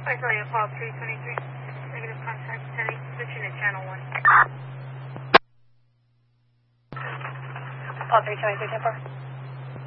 I saw you call 323. Negative contact 10, switching to channel 1. Call 323, 10-4.